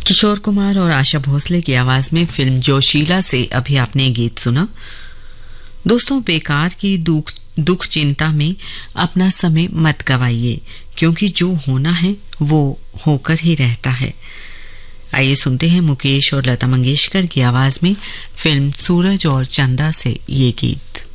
किशोर कुमार और आशा भोसले की आवाज में फिल्म जोशीला से अभी आपने गीत सुना। दोस्तों, बेकार की दुख चिंता में अपना समय मत गवाइए, क्योंकि जो होना है वो होकर ही रहता है। आइए सुनते हैं मुकेश और लता मंगेशकर की आवाज में फिल्म सूरज और चंदा से ये गीत।